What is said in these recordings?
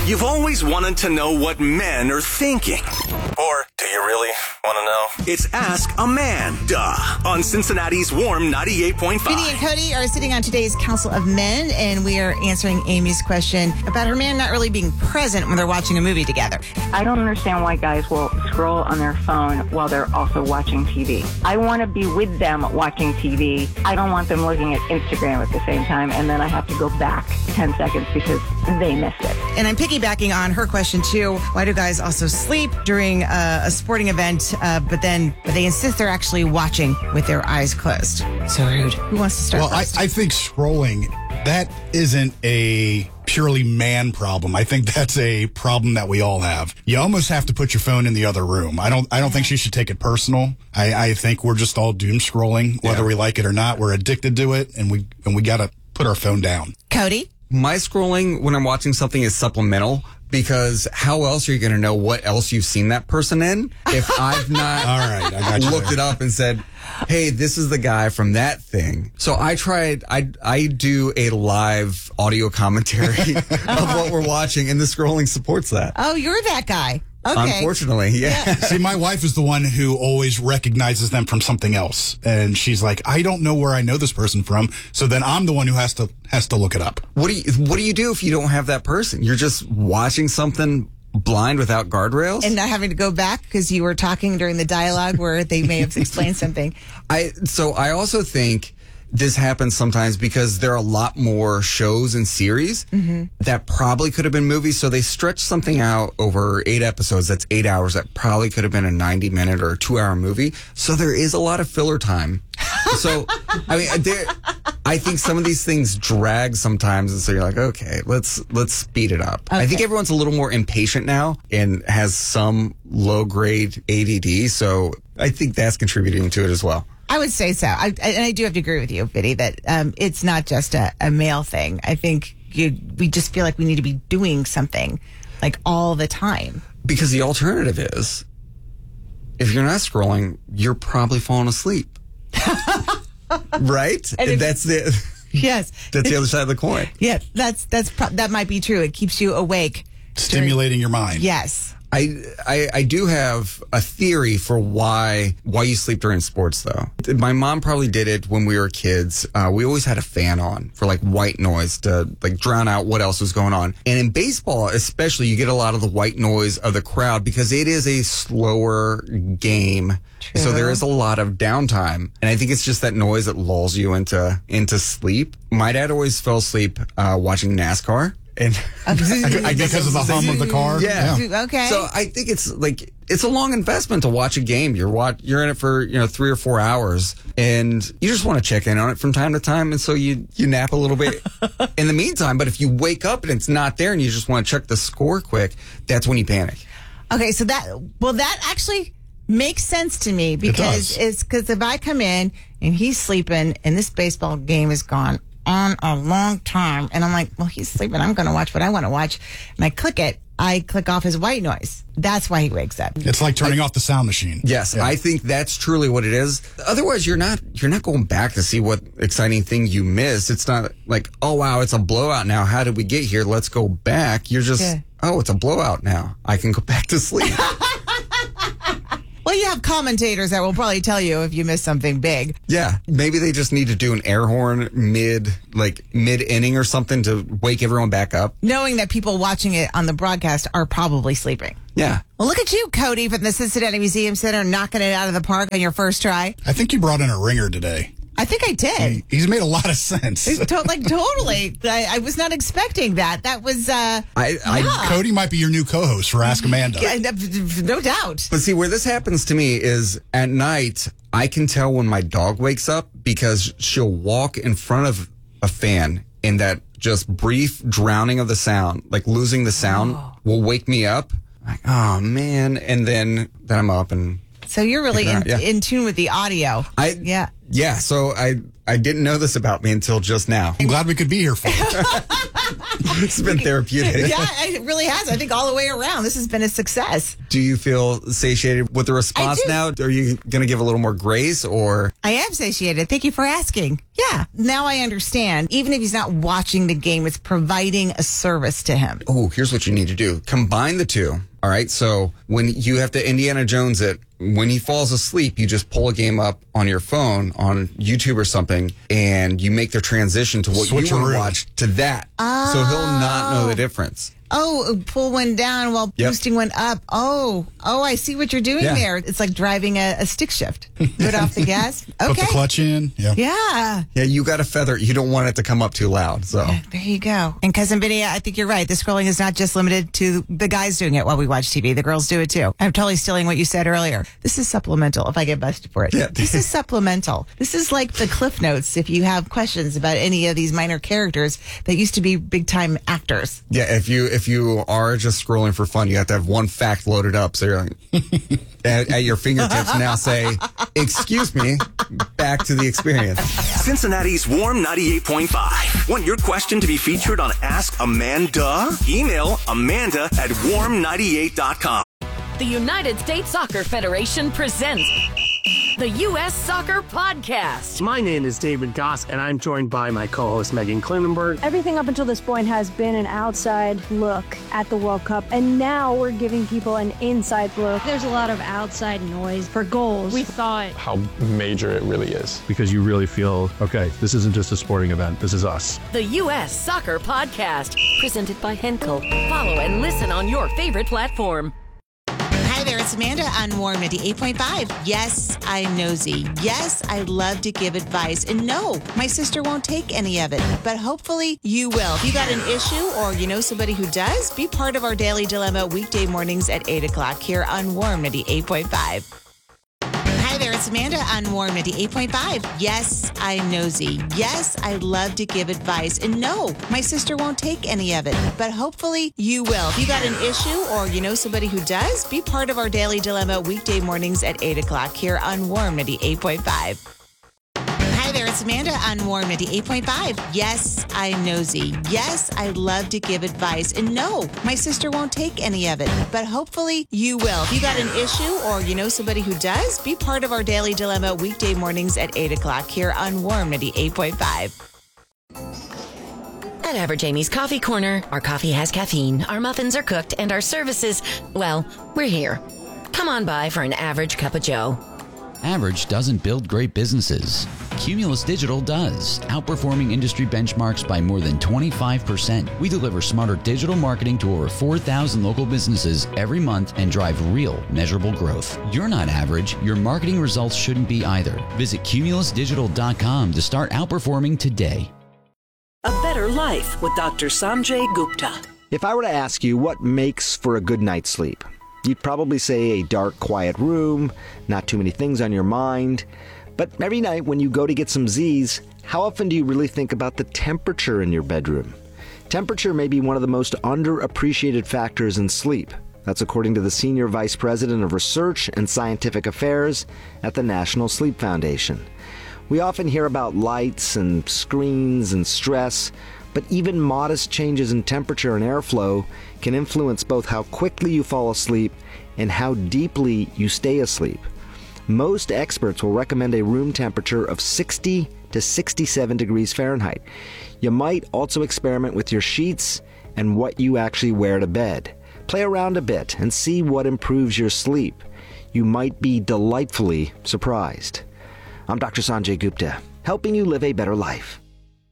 You've always wanted to know what men are thinking. Or do you really want to know? It's Ask a Man, on Cincinnati's Warm 98.5. Vinny and Cody are sitting on today's Council of Men, and we are answering Amy's question about her man not really being present when they're watching a movie together. I don't understand why guys will scroll on their phone while they're also watching TV. I want to be with them watching TV. I don't want them looking at Instagram at the same time, and then I have to go back 10 seconds because they missed it. And I'm piggybacking on her question, too. Why do guys also sleep during a sporting event, but they insist they're actually watching with their eyes closed? So rude. Who wants to start first? I think scrolling, that isn't a purely man problem. I think that's a problem that we all have. You almost have to put your phone in the other room. I don't think she should take it personal. I think we're just all doom scrolling, whether we like it or not. We're addicted to it, and we got to put our phone down. Cody? My scrolling when I'm watching something is supplemental, because how else are you going to know what else you've seen that person in if I've not All right, I got you looked there. it up and said, hey, this is the guy from that thing. So I do a live audio commentary of what we're watching, and the scrolling supports that. Oh, you're that guy. Okay. Unfortunately, yeah. See, my wife is the one who always recognizes them from something else. And she's like, I don't know where I know this person from. So then I'm the one who has to look it up. What do you do if you don't have that person? You're just watching something blind without guardrails? And not having to go back because you were talking during the dialogue where they may have explained something. I also think this happens sometimes because there are a lot more shows and series that probably could have been movies. So they stretch something out over 8 episodes. That's 8 hours. That probably could have been a 90-minute or a 2-hour movie. So there is a lot of filler time. So, I mean, I think some of these things drag sometimes. And so you're like, okay, let's speed it up. Okay. I think everyone's a little more impatient now and has some low-grade ADD. So I think that's contributing to it as well. I would say so. I do have to agree with you, Vinny, that it's not just a male thing. I think we just feel like we need to be doing something like all the time. Because the alternative is, if you're not scrolling, you're probably falling asleep. Right? And that's the Yes. that's the other side of the coin. Yeah, that might be true. It keeps you awake. Stimulating your mind. Yes. I do have a theory for why you sleep during sports, though. My mom probably did it when we were kids. We always had a fan on for like white noise to like drown out what else was going on. And in baseball, especially, you get a lot of the white noise of the crowd because it is a slower game. True. So there is a lot of downtime. And I think it's just that noise that lulls you into sleep. My dad always fell asleep watching NASCAR. And I guess because of the hum of the car. Yeah. Okay. So I think it's a long investment to watch a game. You're in it for 3 or 4 hours, and you just want to check in on it from time to time. And so you nap a little bit in the meantime. But if you wake up and it's not there, and you just want to check the score quick, that's when you panic. Okay, so that actually makes sense to me because if I come in and he's sleeping and this baseball game is gone on a long time, and I'm like, well, he's sleeping, I'm going to watch what I want to watch, and I click off his white noise. That's why he wakes up. It's like turning off the sound machine. Yes, yeah. I think that's truly what it is. Otherwise, you're not going back to see what exciting thing you missed. It's not like, oh wow, it's a blowout now. How did we get here? Let's go back. You're just, oh, it's a blowout now. I can go back to sleep. Well, you have commentators that will probably tell you if you missed something big. Yeah, maybe they just need to do an air horn mid inning or something to wake everyone back up. Knowing that people watching it on the broadcast are probably sleeping. Yeah. Well, look at you, Cody, from the Cincinnati Museum Center, knocking it out of the park on your first try. I think you brought in a ringer today. I think I did. He's made a lot of sense. Totally. I was not expecting that. That was, Cody might be your new co-host for Ask Amanda. No doubt. But see, where this happens to me is at night, I can tell when my dog wakes up because she'll walk in front of a fan and that just brief drowning of the sound, like losing the sound, will wake me up. Like, oh, man. And then I'm up and... So you're really in tune with the audio. Yeah, so I I didn't know this about me until just now. I'm glad we could be here for you. It's been therapeutic. Yeah, it really has. I think all the way around, this has been a success. Do you feel satiated with the response now? Are you going to give a little more grace or? I am satiated. Thank you for asking. Yeah. Now I understand. Even if he's not watching the game, it's providing a service to him. Oh, here's what you need to do. Combine the two. All right. So when you have to Indiana Jones it, when he falls asleep, you just pull a game up on your phone on YouTube or something, and you make the transition to what you want to watch to that. So he'll not know the difference. Oh, pull one down while boosting one up. Oh, I see what you're doing there. It's like driving a stick shift. Put off the gas. Okay. Put the clutch in. Yeah. Yeah, you got to feather it. You don't want it to come up too loud. So there you go. And Cousin Vinny, I think you're right. The scrolling is not just limited to the guys doing it while we watch TV. The girls do it too. I'm totally stealing what you said earlier. This is supplemental if I get busted for it. Yeah. This is supplemental. This is like the Cliff Notes if you have questions about any of these minor characters that used to be big time actors. Yeah, if you are just scrolling for fun, you have to have one fact loaded up. So you're like, at your fingertips now say, excuse me, back to the experience. Cincinnati's Warm 98.5. Want your question to be featured on Ask Amanda? Email amanda@warm98.com. The United States Soccer Federation presents the U.S. Soccer Podcast. My name is David Goss, and I'm joined by my co-host Megan Klinenberg. Everything up until this point has been an outside look at the World Cup, and now we're giving people an inside look. There's a lot of outside noise for goals. We thought how major it really is. Because you really feel, okay, this isn't just a sporting event, this is us. The U.S. Soccer Podcast, presented by Henkel. Follow and listen on your favorite platform. Hi there, it's Amanda on Warm 98.5. Yes, I'm nosy. Yes, I love to give advice. And no, my sister won't take any of it. But hopefully you will. If you got an issue or you know somebody who does, be part of our Daily Dilemma weekday mornings at 8 o'clock here on Warm 98.5. Hi there, it's Amanda on Warm 98.5. Yes, I'm nosy. Yes, I love to give advice. And no, my sister won't take any of it. But hopefully you will. If you got an issue or you know somebody who does, be part of our Daily Dilemma weekday mornings at 8 o'clock here on Warm 98.5. Hi there, it's Amanda on Warm 98.5. Yes, I'm nosy. Yes, I love to give advice. And no, my sister won't take any of it. But hopefully you will. If you got an issue or you know somebody who does, be part of our Daily Dilemma weekday mornings at 8 o'clock here on Warm 98.5. At Average Amy's Coffee Corner, our coffee has caffeine, our muffins are cooked, and our services, well, we're here. Come on by for an average cup of joe. Average doesn't build great businesses. Cumulus Digital does, outperforming industry benchmarks by more than 25%. We deliver smarter digital marketing to over 4,000 local businesses every month and drive real, measurable growth. You're not average. Your marketing results shouldn't be either. Visit cumulusdigital.com to start outperforming today. A Better Life with Dr. Sanjay Gupta. If I were to ask you what makes for a good night's sleep, you'd probably say a dark, quiet room, not too many things on your mind. But every night when you go to get some Z's, how often do you really think about the temperature in your bedroom? Temperature may be one of the most underappreciated factors in sleep. That's according to the Senior Vice President of Research and Scientific Affairs at the National Sleep Foundation. We often hear about lights and screens and stress, but even modest changes in temperature and airflow can influence both how quickly you fall asleep and how deeply you stay asleep. Most experts will recommend a room temperature of 60 to 67 degrees Fahrenheit. You might also experiment with your sheets and what you actually wear to bed. Play around a bit and see what improves your sleep. You might be delightfully surprised. I'm Dr. Sanjay Gupta, helping you live a better life.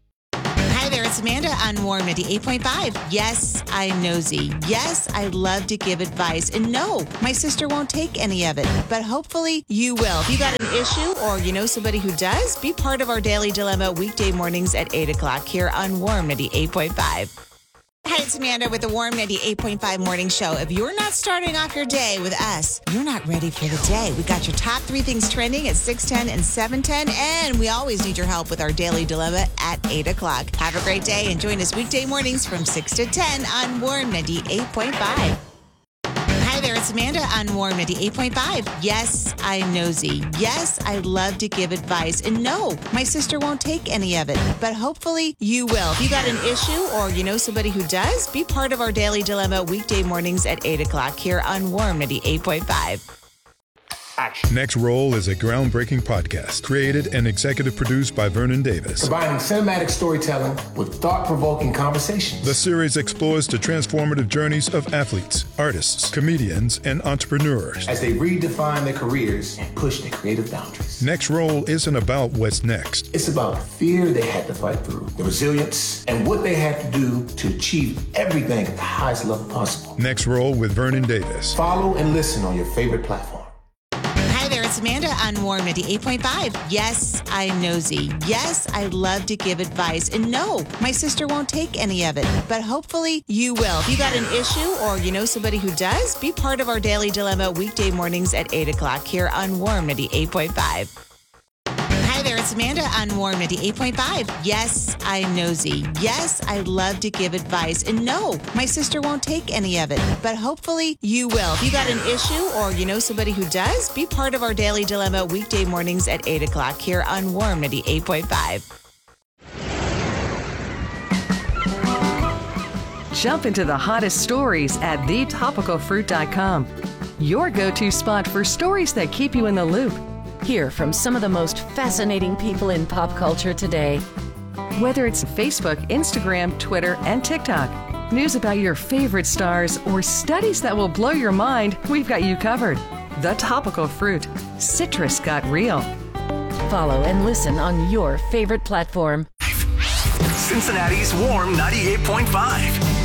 Hi there, it's Amanda on Warm 98.5. Yes, I'm nosy. Yes, I love to give advice. And no, my sister won't take any of it. But hopefully you will. If you got an issue or you know somebody who does, be part of our Daily Dilemma weekday mornings at 8 o'clock here on Warm 98.5. Hi, it's Amanda with the Warm 98.5 Morning Show. If you're not starting off your day with us, you're not ready for the day. We got your top 3 things trending at 6:10 and 7:10, and we always need your help with our Daily Dilemma at 8 o'clock. Have a great day and join us weekday mornings from 6 to 10 on Warm 98.5. Hi there, it's Amanda on Warm 98.5. Yes, I'm nosy. Yes, I love to give advice. And no, my sister won't take any of it. But hopefully you will. If you got an issue or you know somebody who does, be part of our Daily Dilemma weekday mornings at 8 o'clock here on Warm 98.5. Next Roll is a groundbreaking podcast created and executive produced by Vernon Davis. Combining cinematic storytelling with thought-provoking conversations. The series explores the transformative journeys of athletes, artists, comedians, and entrepreneurs as they redefine their careers and push their creative boundaries. Next Roll isn't about what's next. It's about the fear they had to fight through, the resilience, and what they had to do to achieve everything at the highest level possible. Next Roll with Vernon Davis. Follow and listen on your favorite platform. Hi there, it's Amanda on Warm 98.5. Yes, I'm nosy. Yes, I love to give advice. And no, my sister won't take any of it. But hopefully you will. If you got an issue or you know somebody who does, be part of our Daily Dilemma weekday mornings at 8 o'clock here on Warm 98.5. Hi there, it's Amanda on Warm 98.5. Yes, I'm nosy. Yes, I love to give advice. And no, my sister won't take any of it. But hopefully you will. If you got an issue or you know somebody who does, be part of our Daily Dilemma weekday mornings at 8 o'clock here on Warm 98.5. Jump into the hottest stories at thetopicalfruit.com. Your go-to spot for stories that keep you in the loop. Hear from some of the most fascinating people in pop culture today. Whether it's Facebook, Instagram, Twitter, and TikTok, news about your favorite stars, or studies that will blow your mind, we've got you covered. The Topical Fruit. Citrus got real. Follow and listen on your favorite platform. Cincinnati's Warm 98.5.